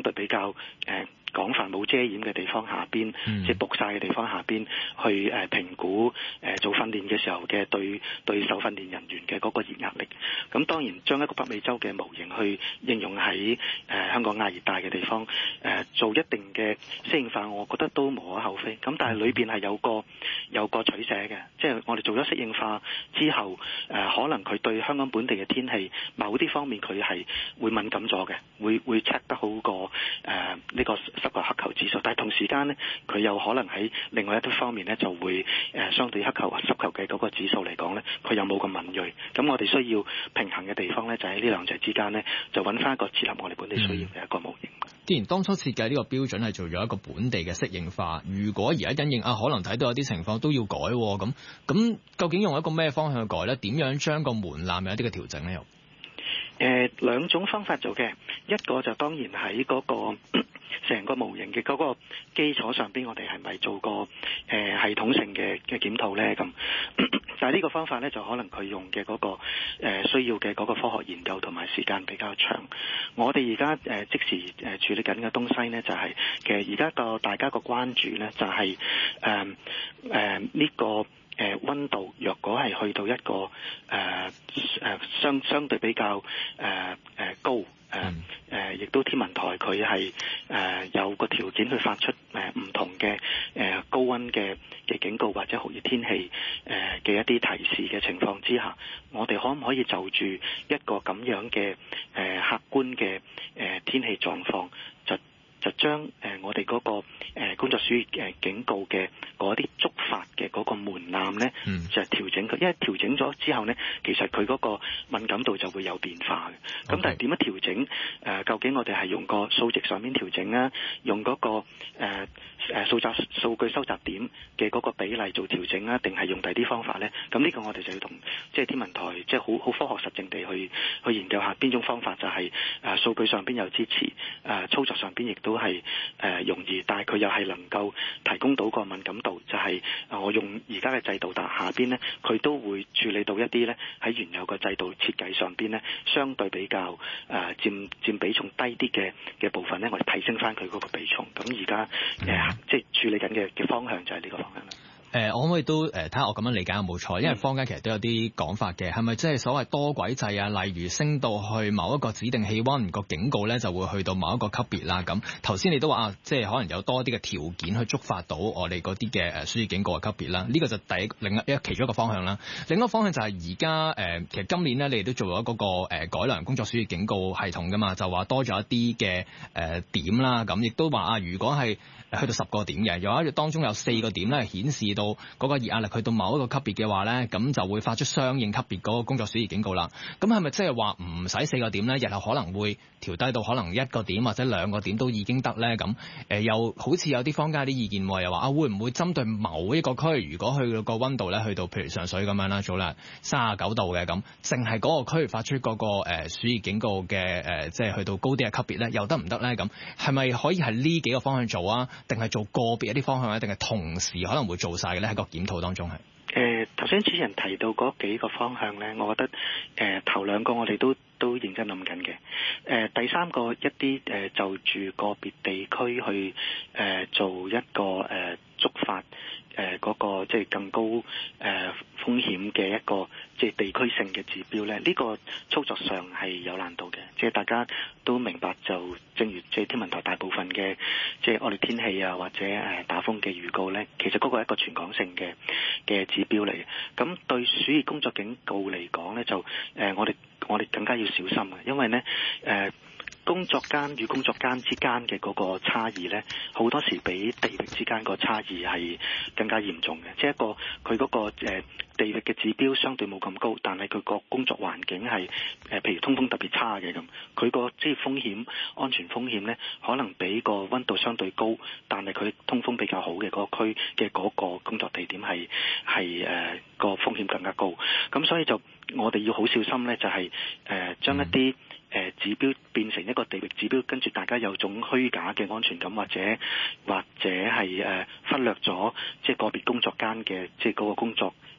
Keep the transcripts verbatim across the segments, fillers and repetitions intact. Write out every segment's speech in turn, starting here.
對比較誒、呃廣泛冇遮掩嘅地方下邊，即係曝曬嘅地方下邊，去誒評估誒做訓練嘅時候嘅對對受訓練人員嘅嗰個熱壓力。咁當然將一個北美洲嘅模型去應用喺誒香港亞熱帶嘅地方，誒做一定嘅適應化，我覺得都無可厚非。咁但係裏邊係有個有個取捨嘅，即係我哋做咗適應化之後，誒可能佢對香港本地嘅天氣某啲方面佢係會敏感咗嘅，會會 check 得好過誒呢個濕個黑球指數，但係同時間呢，佢有可能喺另外一啲方面呢，就會誒、呃、相對黑球或濕球嘅嗰個指數嚟講呢，佢又冇咁敏鋭。咁我哋需要平衡嘅地方呢，就喺呢兩者之間呢，就揾翻一個切合我哋本地需要嘅一個模型。嗯、 既然當初設計呢個標準係做咗一個本地嘅適應化，如果而家因應啊，可能睇到有啲情況都要改咁，咁究竟用一個咩方向去改呢？點樣將個門檻有一啲嘅調整呢？又？ 誒兩種方法做嘅，一個就當然喺嗰個成個模型嘅嗰個基礎上邊，我哋係咪做個誒系統性嘅嘅檢討咧？咁，但係呢個方法咧就可能佢用嘅嗰個誒需要嘅嗰個科學研究同埋時間比較長。我哋而家誒即時誒處理緊嘅東西咧，就係其實而家個大家個關注咧，就係誒誒呢個。誒溫、呃、度若果係去到一個誒誒、呃、相相對比較誒誒、呃呃、高誒誒，亦、呃、都天文台佢係誒有個條件去發出誒唔、呃、同嘅誒、呃、高溫嘅嘅警告或者酷熱天氣誒嘅一啲提示嘅情況之下，我哋可唔可以就住一個咁樣嘅誒、呃、客觀嘅誒、呃、天氣狀況就？就將誒、呃、我哋嗰、那個、呃、工作暑熱誒警告嘅嗰啲觸發嘅嗰個門檻咧，嗯、就係調整佢，因為調整咗之後咧，其實佢嗰個敏感度就會有變化嘅。咁 Okay. 但係點樣調整？誒、呃，究竟我哋係用個數值上面調整啊，用嗰、那個誒誒數集數據收集點嘅嗰個比例做調整啊，定係用第啲方法咧？咁呢個我哋就要同即係天文台即係好好科學實證地去去研究下邊種方法就係誒數據上邊有支持，誒、呃、操作上邊亦都。都係誒容易，但係佢又係能夠提供到個敏感度，就係、是、我用而家嘅制度，但下邊呢，佢都會處理到一啲呢喺原有嘅制度設計上邊呢，相對比較誒、呃、佔佔比重低啲嘅嘅部分呢，我哋提升翻佢嗰個比重。咁而家誒即係處理緊嘅嘅方向就係呢個方向啦。 誒、呃，我可唔可以都誒睇下我咁樣理解有冇錯？因為坊間其實都有啲講法嘅，係咪即係所謂多軌制啊？例如升到去某一個指定氣溫，個警告咧就會去到某一個級別啦。咁頭先你都話啊，即係可能有多啲嘅條件去觸發到我哋嗰啲嘅誒暑熱警告嘅級別啦。呢、這個就第一另一其中一個方向啦。另一個方向就係而家誒，其實今年咧你哋都做咗嗰、那個誒、呃、改良工作暑熱警告系統噶嘛，就話多咗一啲嘅誒點啦。咁亦都話啊，如果係去到十個點嘅，有一當中有四個點咧顯示到嗰個熱壓力去到某一個級別嘅話咧，咁就會發出相應級別嗰個工作暑熱警告啦。咁係咪即係話唔使四個點咧？日後可能會調低到可能一個點或者兩個點都已經得咧？咁誒、呃、又好似有啲坊間啲意見喎，又話啊會唔會針對某一個區，如果去到個溫度咧去到譬如上水咁樣啦，早啦三十九度嘅咁，淨係嗰個區域發出嗰、那個誒暑熱警告嘅誒、呃，即係去到高啲嘅級別咧，又得唔得咧？咁係咪可以係呢幾個方向做啊？定係做個別一啲方向咧？定係同時可能會做晒嘅咧？喺個檢討當中係誒頭先主持人提到嗰幾個方向咧，我覺得誒、呃、頭兩個我哋都都認真諗緊嘅。誒、呃、第三個一啲誒、呃、就住個別地區去誒、呃、做一個誒、呃、觸發。誒嗰、呃那個即係更高誒、呃、風險嘅一個即係地區性嘅指標咧，呢、這個操作上係有難度嘅。即係大家都明白，就正如即係天文台大部分嘅即係惡劣天氣啊，或者誒打風嘅預告咧，其實嗰個係一個全港性嘅嘅指標嚟嘅。咁對暑熱工作警告嚟講咧，就誒、呃、我哋我哋更加要小心啊，因為咧誒。呃工作間與工作間之間嘅嗰個差異呢，好多時比地域之間個差異係更加嚴重嘅。即係一個佢嗰個誒地域嘅指標相對冇咁高，但係佢個工作環境係誒譬如通風特別差嘅咁，佢個即係風險安全風險呢，可能比個溫度相對高，但係佢通風比較好嘅嗰個區嘅嗰個工作地點係係誒個風險更加高。咁所以就我哋要好小心呢，就係誒將一啲誒指標變成一個地域指標，跟住大家有種虛假嘅安全感，或者或者係誒忽略咗即係個別工作間嘅即係嗰個工作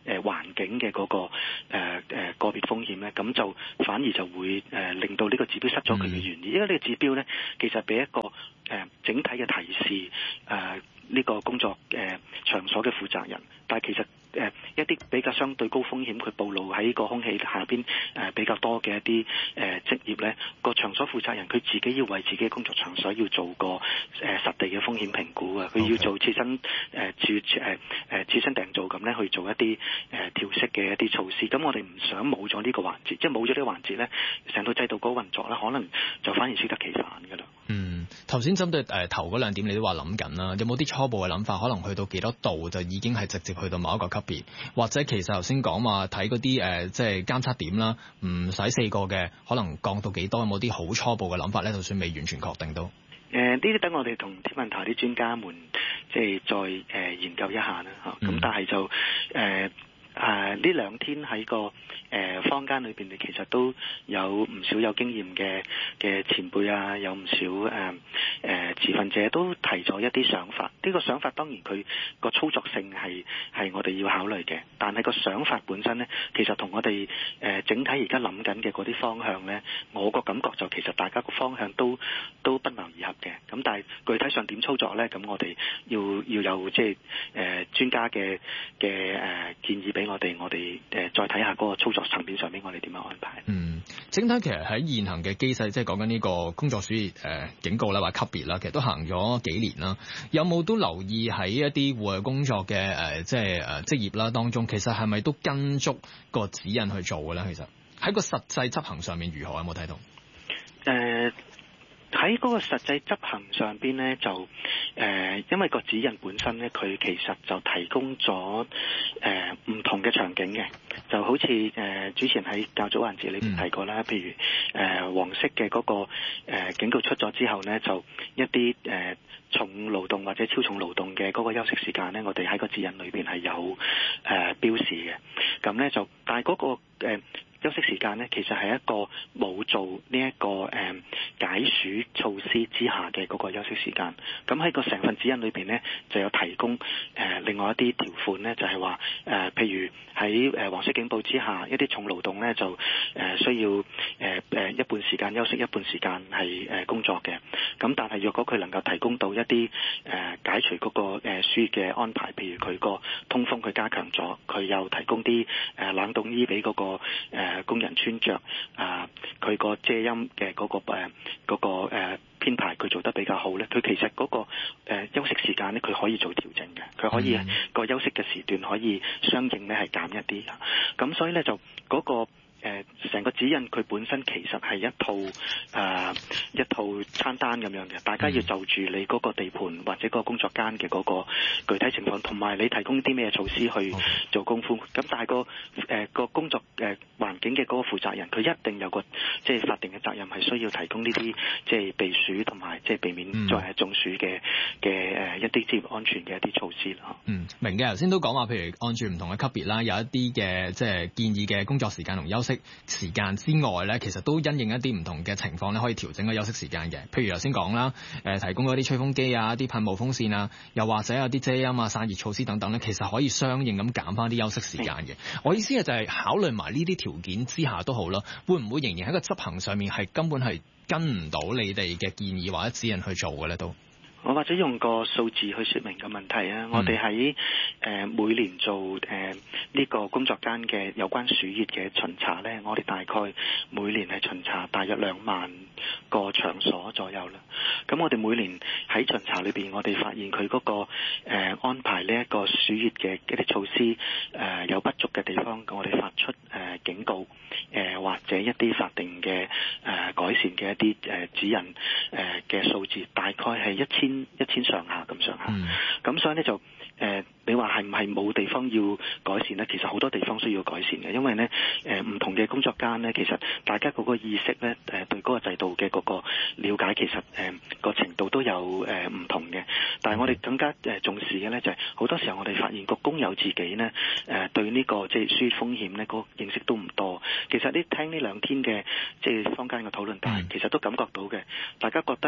誒環境嘅嗰個誒誒個別風險咧，咁就反而就會誒令到呢個指標失咗佢嘅原意。因為呢個指標咧，其實俾一個誒整體嘅提示誒呢個工作誒場所嘅負責人，但係其實誒一啲比較相對高風險，佢暴露喺個空氣下邊誒比較多嘅一啲誒職業咧，個場所負責人佢自己要為自己工作場所要做個誒實地嘅風險評估啊，佢要做切身誒設誒誒設身訂造咁咧去做一啲誒調適嘅一啲措施。咁我哋唔想冇咗呢個環節，即係冇咗呢個環節咧，成套制度嗰個運作咧，可能就反而適得其反㗎啦。 嗯，頭先針對誒、呃、頭嗰兩點，你都話諗緊啦，有冇啲初步嘅諗法？可能去到幾多度就已經係直接去到某一個級別，或者其實頭先講話睇嗰啲誒即係監測點啦，唔使四個嘅，可能降到幾多？有冇啲好初步嘅諗法咧？就算未完全確定都誒呢啲等我哋同天文台啲專家們即係再誒、呃、研究一下啦嚇。咁、嗯、但係就誒。呃誒呢兩天喺個誒、呃、坊間裏邊，你其實都有唔少有經驗嘅嘅前輩啊，有唔少誒誒、呃、持份者都提咗一啲想法。呢、這個想法當然佢個操作性係係我哋要考慮嘅，但係個想法本身咧，其實同我哋誒、呃、整體而家諗緊嘅嗰啲方向咧，我個感覺就其實大家個方向都都不謀而合嘅。咁但係具體上點操作咧？咁我哋要要有即係誒專家嘅嘅誒建議俾我哋，我哋誒再睇下嗰個操作層面上面，我哋點樣安排？嗯， 整體其實喺現行嘅機制，即係講緊呢個工作暑熱誒警告啦，或者級別啦，其實都行咗幾年啦。有冇都留意喺一啲戶外工作嘅誒、呃，即係誒職業啦當中，其實係咪都跟足個指引去做嘅咧？其實喺個實際執行上面如何？有冇睇到？誒、 呃。喺嗰個實際執行上邊咧，就誒、呃，因為個指引本身咧，佢其實就提供咗誒唔同嘅場景嘅，就好似誒、呃、主持人喺較早環節裏邊提過啦，譬如誒、呃、黃色嘅嗰、那個誒、呃、警告出咗之後咧，就一啲誒、呃、重勞動或者超重勞動嘅嗰個休息時間咧，我哋喺個指引裏邊係有誒、呃、標示嘅，咁咧就但係嗰、那個、呃休息時間咧，其實係一個冇做呢、這、一個誒、呃、解暑措施之下嘅嗰個休息時間。咁喺個成份指引裏邊咧，就有提供誒、呃、另外一啲條款咧，就係話誒，譬如喺誒、呃、黃色警報之下，一啲重勞動咧就誒、呃、需要誒誒、呃、一半時間休息，一半時間係誒工作嘅。咁但係若果佢能夠提供到一啲誒、呃、解除嗰、那個誒暑熱嘅安排，譬如佢個通風佢加強咗，佢又提供啲誒、呃、冷凍衣俾嗰、那個誒。呃工人穿着啊，佢個遮陰嘅嗰個誒嗰、呃那個誒編、呃、排，佢做得比較好咧。佢其實嗰、那個誒、呃、休息時間咧，佢可以做調整嘅，佢可以、嗯、個休息嘅時段可以相應咧係減一啲。咁所以咧就嗰、那個。誒成個指引佢本身其實係一套誒、呃、一套餐單咁樣嘅，大家要就住你嗰個地盤或者嗰個工作間嘅嗰個具體情況，同埋你提供啲咩措施去做功夫。咁但係個誒、呃、個工作誒、呃、環境嘅嗰個負責人，佢一定有個即係法定嘅責任，係需要提供呢啲即係避暑同埋即係避免作為中暑嘅嘅誒一啲職業安全嘅一啲措施咯。 嗯，明嘅。頭先都講話，譬如按住唔同嘅級別啦，有一啲嘅即係建議嘅工作時間同休息時間之外咧，其實都因應一啲唔同嘅情況咧，可以調整個休息時間嘅。譬如頭先講啦，誒、呃、提供嗰啲吹風機啊、啲噴霧風扇啊，又或者有啲遮陰啊、散熱措施等等咧，其實可以相應咁減翻啲休息時間嘅。我意思係就係考慮埋呢啲條件之下都好啦，會唔會仍然喺個執行上面係根本係跟唔到你哋嘅建議或者指引去做嘅咧都？ 我或者用個數字去說明個問題啊！嗯、我哋喺誒每年做誒呢、呃這個工作間嘅有關暑熱嘅巡查咧，我哋大概每年係巡查大約兩萬個場所左右啦。咁我哋每年喺巡查裏邊，我哋發現佢嗰、那個誒、呃、安排呢一個暑熱嘅一啲措施誒、呃、有不足嘅地方，我哋發出誒、呃、警告誒、呃、或者一啲法定嘅誒、呃、改善嘅一啲誒、呃、指引誒嘅數字，大概係一千。一千上下咁上下，咁、嗯、所以咧就誒、呃，你話係唔係冇地方要改善咧？其實好多地方需要改善嘅，因為咧誒唔同嘅工作間咧，其實大家嗰個意識咧誒、呃、對嗰個制度嘅嗰個了解，其實誒個、呃、程度都有誒唔、呃、同嘅。但係我哋更加誒重視嘅咧，就係、是、好多時候我哋發現個工友自己咧誒、呃、對呢、這個即係暑熱風險咧，嗰、那個認識都唔多。其實呢聽呢兩天嘅即係坊間嘅討論，但係其實都感覺到嘅，大家覺得。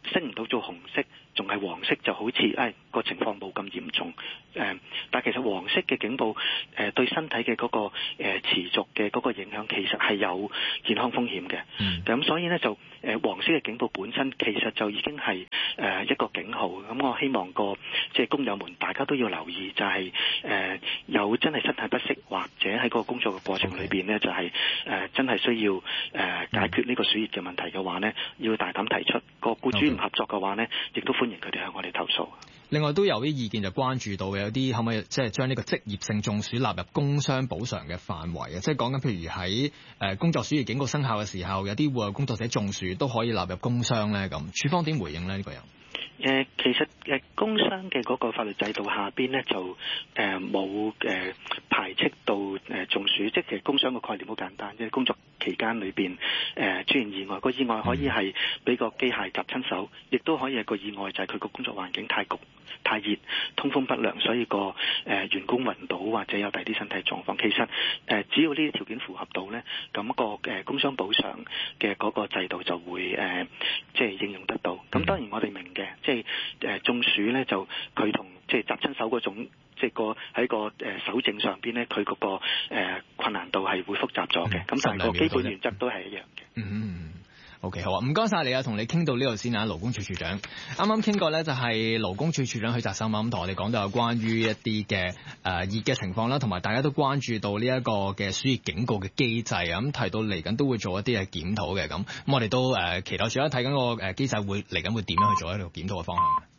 升唔到做紅色，仲係黃色，就好似誒個情況冇咁嚴重。誒、呃，但係其實黃色嘅警報誒、呃、對身體嘅嗰、那個、呃、持續嘅嗰個影響，其實係有健康風險嘅。咁、嗯、所以咧就誒、呃、黃色嘅警報本身其實就已經係誒、呃、一個警號。咁我希望個即係工友們大家都要留意，就係、是、誒、呃、有真係身體不適或者喺個工作嘅過程裏邊咧，就係、是、誒、呃、真係需要誒、呃、解決呢個暑熱嘅問題嘅話咧，要大膽提出。個僱主唔合作嘅話咧，亦都歡迎佢哋向我哋投訴。 另外都有啲意見就關注到有啲可唔可以即係將呢個職業性中暑納入工傷補償嘅範圍啊？即係講緊譬如喺誒工作暑熱警告生效嘅時候，有啲戶外工作者中暑都可以納入工傷咧咁。署方點回應咧呢、呢個人？ 誒、呃，其實誒工傷嘅嗰個法律制度下邊咧，就誒冇誒排斥到誒、呃、中暑，即係其實工傷嘅概念好簡單，即係工作期間裏邊誒出現意外，個意外可以係俾個機械夾親手，亦都可以係個意外就係佢個工作環境太焗、太熱、通風不良，所以個誒、呃、員工暈倒或者有第啲身體狀況。其實誒、呃、只要呢啲條件符合到咧，咁、那個誒、呃、工傷補償嘅嗰個制度就會誒、呃、即係應用得到。咁當然我哋明嘅，即係誒中暑咧就佢同即係夾親手嗰種。即係個喺個誒搜證上邊咧，佢嗰個誒困難度係會複雜咗嘅。咁、嗯、但係個基本原則都係一樣嘅。 嗯嗯 OK 好啊，唔該晒你啊，同你傾到呢度先啊，勞工處處長。啱啱傾過咧，就係勞工處處長許澤森啊，咁同我哋講到有關於一啲嘅誒熱嘅情況啦，同埋大家都關注到呢一個嘅暑熱警告嘅機制啊，咁提到嚟緊都會做一啲嘅檢討嘅咁，咁我哋都誒期待住啦，睇緊個誒機制會嚟緊會點樣去做一個檢討嘅方向。